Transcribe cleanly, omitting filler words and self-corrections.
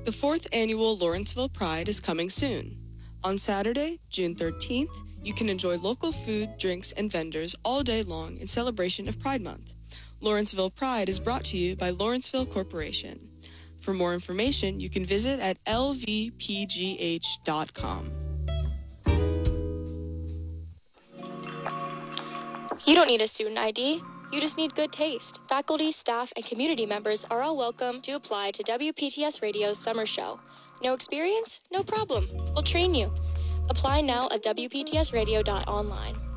The 4th Annual Lawrenceville Pride is coming soon. On Saturday, June 13th, you can enjoy local food, drinks, and vendors all day long in celebration of Pride Month. Lawrenceville Pride is brought to you by Lawrenceville Corporation. For more information, you can visit at lvpgh.com. You don't need a student ID. You just need good taste. Faculty, staff, and community members are all welcome to apply to WPTS Radio's summer show. No experience? No problem. We'll train you. Apply now at WPTSradio.online.